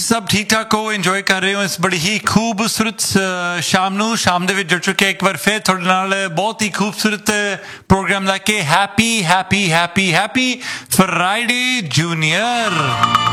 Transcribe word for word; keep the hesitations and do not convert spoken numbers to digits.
सब ठीक ठाक हो ਇੰਜੋਏ ਕਰ ਰਹੇ ਹੋ ਇਸ ਬੜੀ ਹੀ ਖੂਬਸੂਰਤ ਸ਼ਾਮ ਨੂੰ ਸ਼ਾਮ ਦੇ ਵਿੱਚ ਜੁੜ ਚੁੱਕੇ ਇੱਕ ਵਾਰ ਫਿਰ ਤੁਹਾਡੇ ਨਾਲ ਬਹੁਤ ਹੀ ਖੂਬਸੂਰਤ ਪ੍ਰੋਗਰਾਮ ਲੈ ਕੇ happy happy happy happy Friday junior